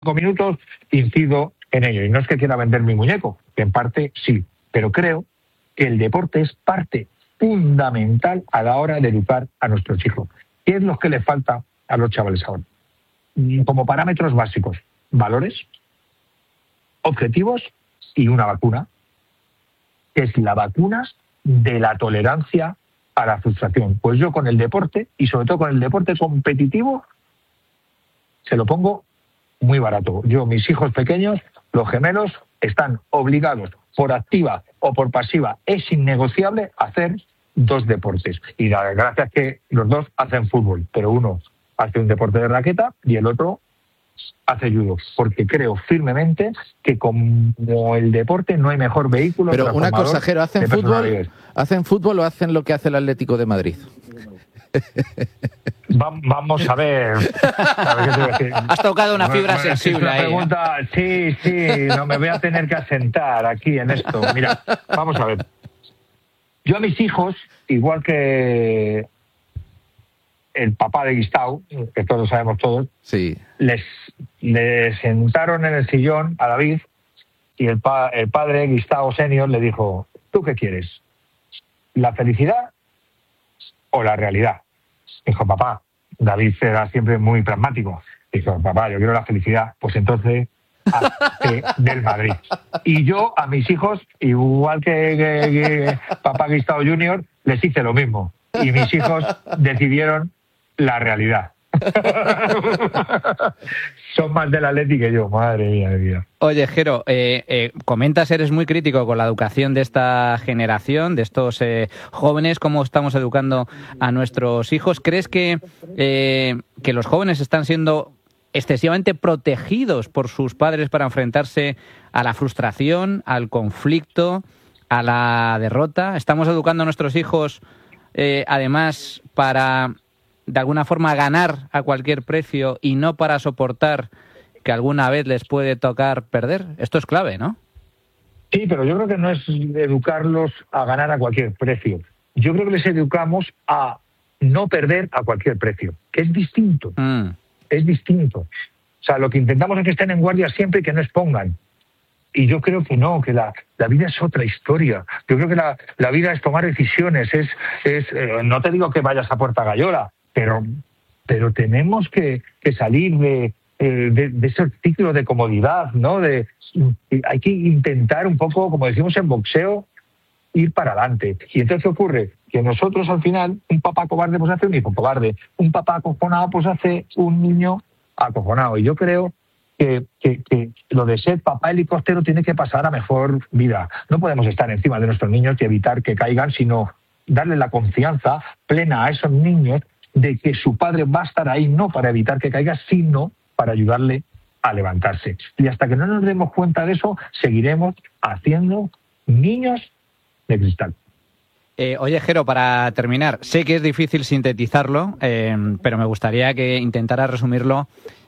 minutos incido en ello. Y no es que quiera vender mi muñeco, que en parte sí, pero creo que el deporte es parte fundamental a la hora de educar a nuestros hijos. ¿Qué es lo que le falta a los chavales ahora? Como parámetros básicos, valores, objetivos y una vacuna, que es la vacuna de la tolerancia a la frustración. Pues yo con el deporte, y sobre todo con el deporte competitivo, se lo pongo muy barato. Yo, mis hijos pequeños, los gemelos, están obligados, por activa o por pasiva, es innegociable hacer 2 deportes. Y la desgracia es que los 2 hacen fútbol, pero uno hace un deporte de raqueta y el otro hace judo, porque creo firmemente que como el deporte no hay mejor vehículo. Pero una cosa, Jero, ¿hacen fútbol o hacen lo que hace el Atlético de Madrid? Vamos a ver. Has tocado una fibra sensible ahí. Pregunta, sí, no me voy a tener que asentar aquí en esto. Mira, vamos a ver. Yo a mis hijos, igual que el papá de Guistau, que todos sabemos todos, sí, les sentaron en el sillón a David y el padre Guistau senior le dijo: ¿tú qué quieres? ¿La felicidad o la realidad? Dijo: papá, David era siempre muy pragmático. Dijo: papá, yo quiero la felicidad. Pues entonces, hazte del Madrid. Y yo a mis hijos, igual que papá Guistau Junior, les hice lo mismo. Y mis hijos decidieron la realidad. Son más del Atleti que yo, madre mía. Oye, Jero, comentas, eres muy crítico con la educación de esta generación, de estos jóvenes, cómo estamos educando a nuestros hijos. ¿Crees que los jóvenes están siendo excesivamente protegidos por sus padres para enfrentarse a la frustración, al conflicto, a la derrota? ¿Estamos educando a nuestros hijos además para, de alguna forma, ganar a cualquier precio y no para soportar que alguna vez les puede tocar perder? Esto es clave, ¿no? Sí, pero yo creo que no es educarlos a ganar a cualquier precio. Yo creo que les educamos a no perder a cualquier precio, que es distinto. Es distinto. O sea, lo que intentamos es que estén en guardia siempre y que no expongan. Y yo creo que no, que la vida es otra historia. Yo creo que la vida es tomar decisiones. No te digo que vayas a Puerta Gallola, pero tenemos que salir de ese ciclo de comodidad, ¿no? Hay que intentar un poco, como decimos en boxeo, ir para adelante. Y entonces, ¿qué ocurre? Que nosotros, al final, un papá cobarde pues hace un hijo cobarde. Un papá acojonado pues hace un niño acojonado. Y yo creo que lo de ser papá helicóptero tiene que pasar a mejor vida. No podemos estar encima de nuestros niños y evitar que caigan, sino darle la confianza plena a esos niños de que su padre va a estar ahí no para evitar que caiga, sino para ayudarle a levantarse. Y hasta que no nos demos cuenta de eso, seguiremos haciendo niños de cristal. Oye, Jero, para terminar, sé que es difícil sintetizarlo, pero me gustaría que intentara resumirlo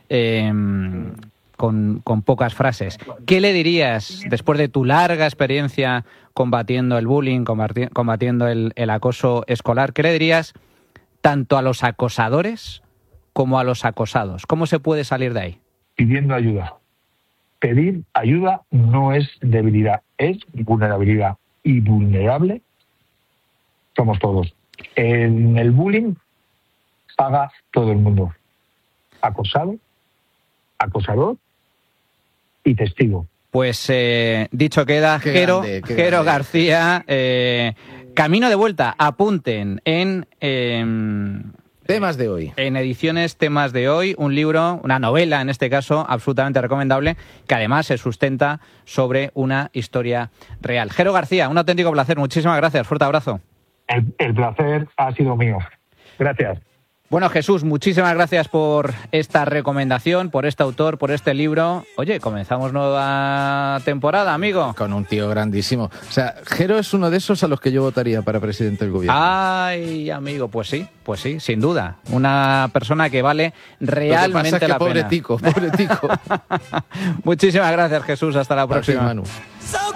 con pocas frases. ¿Qué le dirías, después de tu larga experiencia combatiendo el bullying, combatiendo el acoso escolar, qué le dirías tanto a los acosadores como a los acosados? ¿Cómo se puede salir de ahí? Pidiendo ayuda. Pedir ayuda no es debilidad, es vulnerabilidad. Y vulnerable somos todos. En el bullying paga todo el mundo. Acosado, acosador y testigo. Pues dicho queda, Jero García. Camino de vuelta, apunten en Temas de hoy. En ediciones Temas de hoy, un libro, una novela en este caso, absolutamente recomendable, que además se sustenta sobre una historia real. Jero García, un auténtico placer, muchísimas gracias, fuerte abrazo. El placer ha sido mío. Gracias. Bueno, Jesús, muchísimas gracias por esta recomendación, por este autor, por este libro. Oye, comenzamos nueva temporada, amigo. Con un tío grandísimo. O sea, Jero es uno de esos a los que yo votaría para presidente del gobierno. Ay, amigo, pues sí, sin duda. Una persona que vale realmente Lo que pasa es que la pobre pena. Pobre tico. Muchísimas gracias, Jesús. Hasta la próxima. Manu.